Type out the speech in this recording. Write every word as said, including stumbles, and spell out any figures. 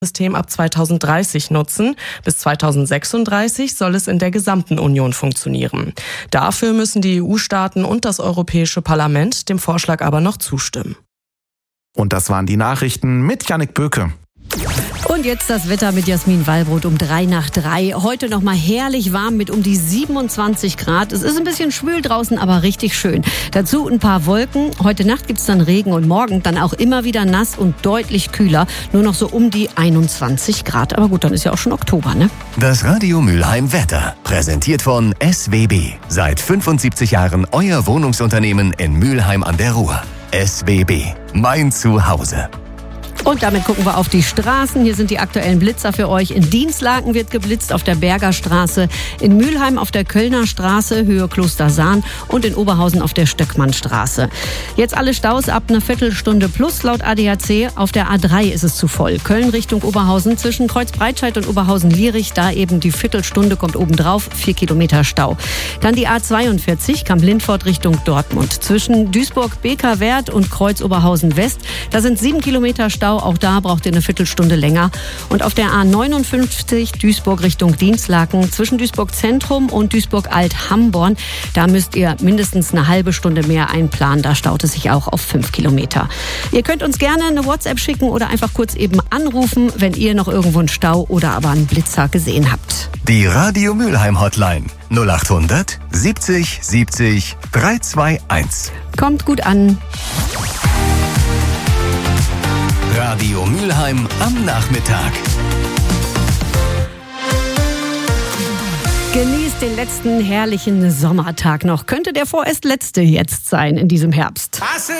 System ab zweitausenddreißig nutzen. Bis zweitausendsechsunddreißig soll es in der gesamten Union funktionieren. Dafür müssen die E U-Staaten und das Europäische Parlament dem Vorschlag aber noch zustimmen. Und das waren die Nachrichten mit Jannik Böke. Und jetzt das Wetter mit Jasmin Wallbrot um drei nach drei. Heute noch mal herrlich warm mit um die siebenundzwanzig Grad. Es ist ein bisschen schwül draußen, aber richtig schön. Dazu ein paar Wolken. Heute Nacht gibt's dann Regen und morgen dann auch immer wieder nass und deutlich kühler. Nur noch so um die einundzwanzig Grad. Aber gut, dann ist ja auch schon Oktober, ne? Das Radio Mülheim Wetter. Präsentiert von S W B. Seit fünfundsiebzig Jahren euer Wohnungsunternehmen in Mülheim an der Ruhr. S W B. Mein Zuhause. Und damit gucken wir auf die Straßen. Hier sind die aktuellen Blitzer für euch. In Dienstlaken wird geblitzt, auf der Berger Straße, in Mülheim auf der Kölner Straße, Höhe Klostersahn und in Oberhausen auf der Stöckmannstraße. Jetzt alle Staus ab einer Viertelstunde plus laut A D A C. Auf der A drei ist es zu voll. Köln Richtung Oberhausen zwischen Kreuzbreitscheid und Oberhausen-Lierich. Da eben die Viertelstunde kommt obendrauf, vier Kilometer Stau. Dann die A zweiundvierzig, Kamp-Lindfort Richtung Dortmund. Zwischen Duisburg-Beker-Wert und Kreuz-Oberhausen-West. Da sind sieben Kilometer Stau. Auch da braucht ihr eine Viertelstunde länger. Und auf der A neunundfünfzig Duisburg Richtung Dienstlaken zwischen Duisburg Zentrum und Duisburg Alt-Hamborn. Da müsst ihr mindestens eine halbe Stunde mehr einplanen. Da staut es sich auch auf fünf Kilometer. Ihr könnt uns gerne eine WhatsApp schicken oder einfach kurz eben anrufen, wenn ihr noch irgendwo einen Stau oder aber einen Blitzer gesehen habt. Die Radio Mülheim Hotline null acht hundert siebzig siebzig dreihundertzweiundzwanzig. Kommt gut an. Radio Mülheim am Nachmittag. Genießt den letzten herrlichen Sommertag noch. Könnte der vorerst letzte jetzt sein in diesem Herbst.